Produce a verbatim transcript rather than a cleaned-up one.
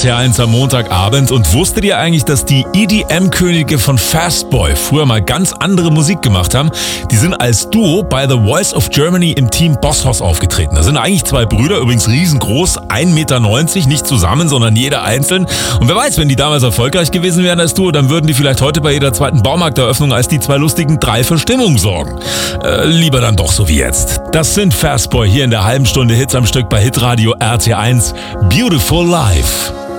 T eins am Montagabend. Und wusstet ihr eigentlich, dass die E D M-Könige von Fastboy früher mal ganz andere Musik gemacht haben? Die sind als Duo bei The Voice of Germany im Team Bosshaus aufgetreten. Das sind eigentlich zwei Brüder, übrigens riesengroß, ein Meter neunzig, nicht zusammen, sondern jeder einzeln. Und wer weiß, wenn die damals erfolgreich gewesen wären als Duo, dann würden die vielleicht heute bei jeder zweiten Baumarkteröffnung als die zwei lustigen drei für Stimmung sorgen. Äh, lieber dann doch so wie jetzt. Das sind Fastboy hier in der halben Stunde Hits am Stück bei Hitradio R T eins. Beautiful Life.